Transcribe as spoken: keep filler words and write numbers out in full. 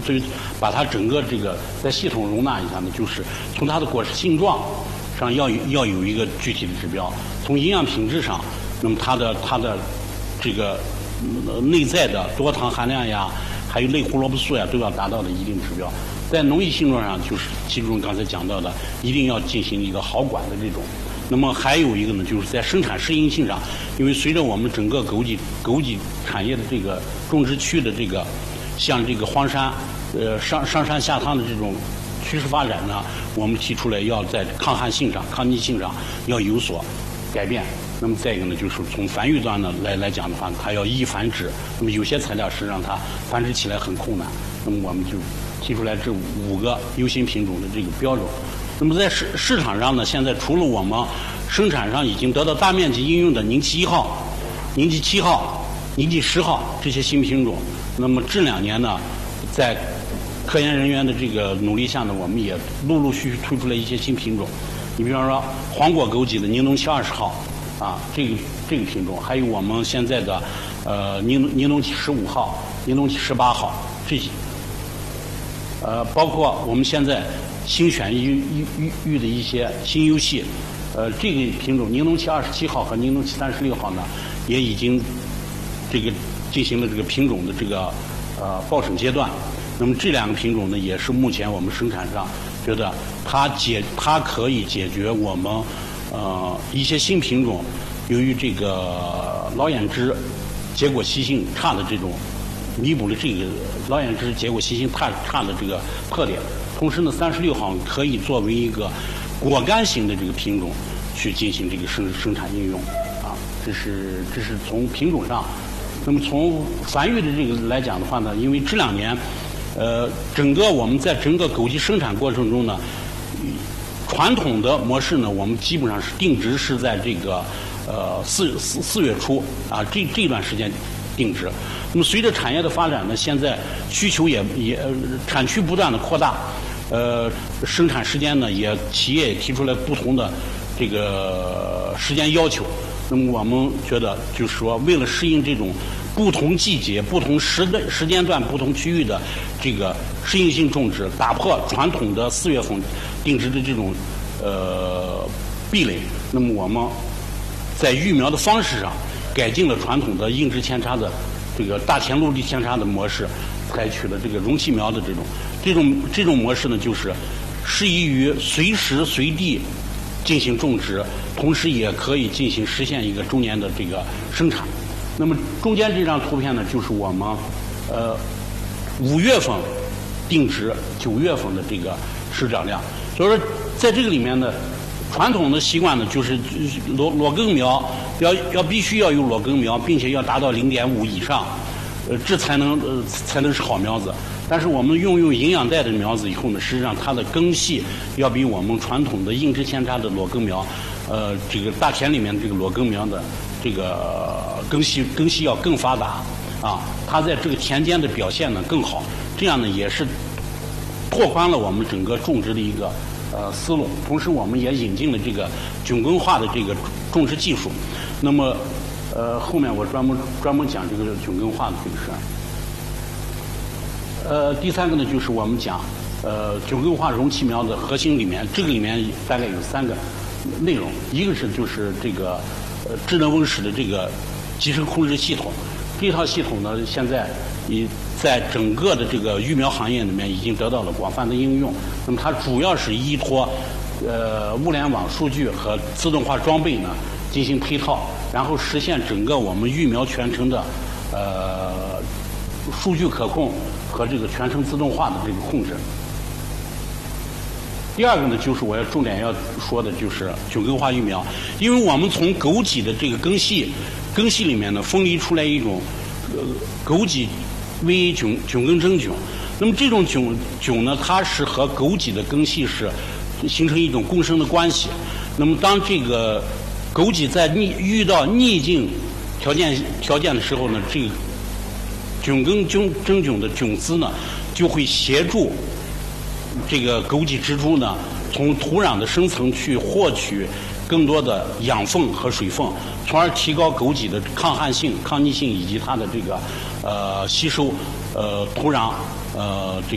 所以把它整个这个在系统容纳一下呢，就是从它的果实性状上要要有一个具体的指标，从营养品质上，那么它的它的这个、呃、内在的多糖含量呀，还有类胡萝卜素呀，都要达到的一定指标。在农业性状上，就是其中刚才讲到的，一定要进行一个好管的这种。那么还有一个呢，就是在生产适应性上，因为随着我们整个枸杞枸杞产业的这个种植区的这个，像这个荒山，呃上上山下汤的这种趋势发展呢，我们提出来要在抗旱性上、抗逆性上要有所改变。那么再一个呢，就是从繁育端呢来来讲的话，它要易繁殖。那么有些材料是让它繁殖起来很困难，那么我们就提出来这五个优先品种的这个标准。那么在市市场上呢，现在除了我们生产上已经得到大面积应用的宁吉一号、宁吉七号、宁吉十号这些新品种，那么这两年呢，在科研人员的这个努力下呢，我们也陆陆续续推出了一些新品种。你比方说黄果枸杞的宁农七二十号啊，这个这个品种，还有我们现在的呃宁宁农七十五号、宁农七十八号这些，呃，包括我们现在新选育育育的一些新优系，呃，这个品种宁农七二十七号和宁农七三十六号呢，也已经这个进行了这个品种的这个呃报审阶段。那么这两个品种呢，也是目前我们生产上觉得它解它可以解决我们呃一些新品种由于这个老眼汁结果习性差的这种，弥补了这个老眼汁结果习性差差的这个特点。同时呢，三十六号可以作为一个果干型的这个品种去进行这个生生产应用啊，这是这是从品种上。那么从繁育的这个来讲的话呢，因为这两年。呃，整个我们在整个枸杞生产过程中呢，传统的模式呢，我们基本上是定植是在这个呃四四四月初啊，这这段时间定植。那么随着产业的发展呢，现在需求也也、呃、产区不断的扩大，呃，生产时间呢也企业也提出来不同的这个时间要求。那么我们觉得就是说，为了适应这种不同季节、不同时的时间段、不同区域的这个适应性种植，打破传统的四月份定植的这种呃壁垒。那么我们在育苗的方式上改进了传统的硬质扦插的这个大田陆地扦插的模式，采取了这个容器苗的这种这种这种模式呢，就是适宜于随时随地进行种植，同时也可以进行实现一个周年的这个生产。那么中间这张图片呢，就是我们呃五月份定植九月份的这个生长量。所以说，在这个里面呢，传统的习惯呢，就是裸裸根苗要要必须要有裸根苗，并且要达到零点五以上，呃，这才能呃才能是好苗子。但是我们用用营养带的苗子以后呢，实际上它的根系要比我们传统的硬质扦插的裸根苗，呃，这个大田里面这个裸根苗的这个根系根系要更发达啊，它在这个田间的表现呢更好，这样呢也是拓宽了我们整个种植的一个呃思路。同时，我们也引进了这个菌根化的这个种植技术。那么，呃，后面我专门专门讲这个菌根化的这个事儿。呃，第三个呢，就是我们讲呃菌根化容器苗的核心里面，这个里面大概有三个内容，一个是就是这个呃智能温室的这个集成控制系统，这套系统呢，现在已在整个的这个育苗行业里面已经得到了广泛的应用。那么它主要是依托呃物联网数据和自动化装备呢进行配套，然后实现整个我们育苗全程的呃数据可控和这个全程自动化的这个控制。第二个呢，就是我要重点要说的就是菌根化育苗，因为我们从枸杞的这个根系根系里面呢分离出来一种呃枸杞 V A 菌菌根真菌，那么这种菌菌呢，它是和枸杞的根系是形成一种共生的关系。那么当这个枸杞在逆遇到逆境条件条件的时候呢，这个菌根菌真菌的菌丝呢就会协助这个枸杞植株呢从土壤的深层去获取更多的养分和水分，从而提高枸杞的抗旱性、抗逆性以及它的这个呃吸收呃土壤呃这个。